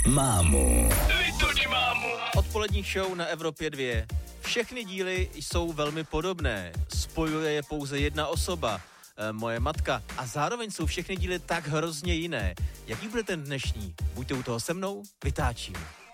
mámu. Vytoč mámu. Odpolední show na Evropě 2. Všechny díly jsou velmi podobné. Spojuje je pouze jedna osoba, moje matka. A zároveň jsou všechny díly tak hrozně jiné. Jaký bude ten dnešní? Buďte u toho se mnou, vytáčím.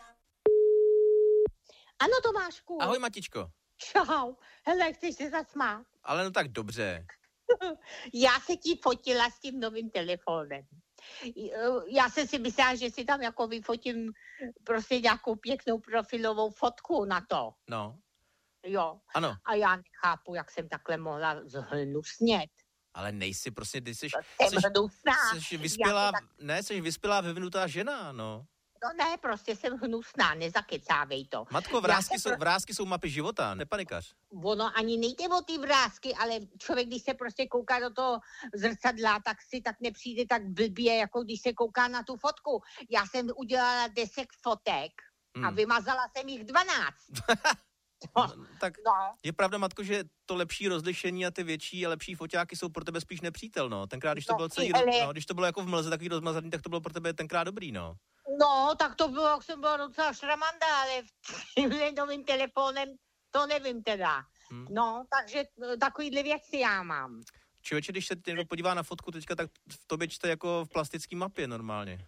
Ano, Tomášku. Ahoj, Matičko. Čau. Hele, chceš se zasmát? Ale no tak dobře. Já se ti fotila s tím novým telefonem. Já jsem si myslela, že si tam jako vyfotím prostě nějakou pěknou profilovou fotku na to. No. Jo. Ano. A já nechápu, jak jsem takhle mohla zhnusnět. Ale nejsi prostě, ty jsi vyspělá, jsi vyspělá, vyvinutá žena, no. No ne, prostě jsem hnusná, nezakecávej to. Matko, vrásky jsou mapy života, nepanikař. Ono ani nejde o ty vrásky, ale člověk, když se prostě kouká do toho zrcadla, tak si tak nepřijde tak blbě, jako když se kouká na tu fotku. Já jsem udělala 10 fotek a vymazala jsem jich 12. Tak je pravda, Matko, že to lepší rozlišení a ty větší a lepší foťáky jsou pro tebe spíš nepřítel, no. Tenkrát, když to bylo když to bylo jako v mlze takový rozmazaný, tak to bylo pro tebe tenkrát dobrý, no. No, tak to bylo, jak jsem byla docela šramanda, ale tímhle novým telefonem to nevím teda. No, takže takovýhle věci já mám. Člověče, když se někdo podívá na fotku teďka, tak v tobě čte jako v plastický mapě normálně.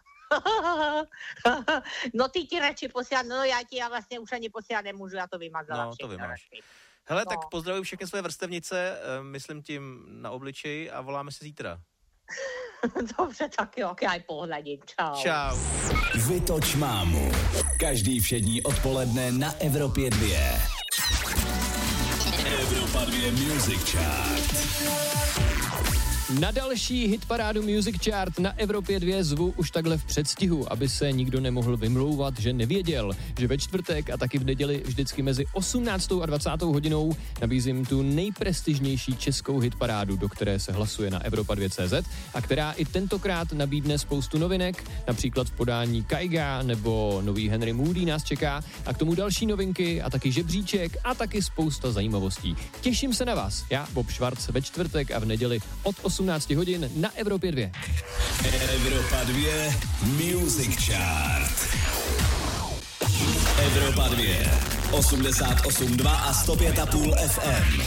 No ty ti radši posílat, no já vlastně už ani posílat nemůžu, já to vymazala. No, to vymáš. Hele, tak pozdravuji všechny své vrstevnice, myslím tím na obličeji a voláme se zítra. Dobře, tak jo, já pohledím, čau. Čau. Vytoč mámu. Každý všední odpoledne na Evropě 2. Evropa 2 Music Chart. Na další hitparádu Music Chart na Evropě 2 zvu už takhle v předstihu, aby se nikdo nemohl vymlouvat, že nevěděl, že ve čtvrtek a taky v neděli vždycky mezi 18. a 20. hodinou nabízím tu nejprestižnější českou hitparádu, do které se hlasuje na Evropa2.cz a která i tentokrát nabídne spoustu novinek, například v podání Kaiga nebo nový Henry Moody nás čeká a k tomu další novinky a taky žebříček a taky spousta zajímavostí. Těším se na vás, já Bob Schwarz ve čtvrtek a v neděli od 18 hodin na Evropě 2. Evropa 2 Music Chart. Evropa 2 88,2 a 105,5 FM.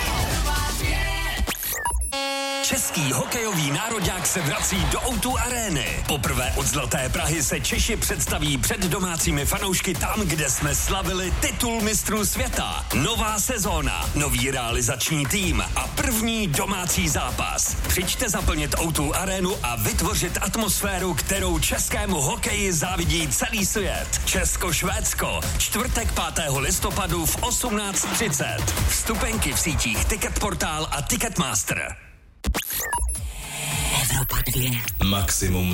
Český hokejový nároďák se vrací do O2 arény. Poprvé od Zlaté Prahy se Češi představí před domácími fanoušky tam, kde jsme slavili titul mistrů světa. Nová sezóna, nový realizační tým a první domácí zápas. Přijďte zaplnit O2 arénu a vytvořit atmosféru, kterou českému hokeji závidí celý svět. Česko-Švédsko, čtvrtek 5. listopadu v 18:30. Vstupenky v sítích Ticketportál a Ticketmaster. Evropa 2 Maximum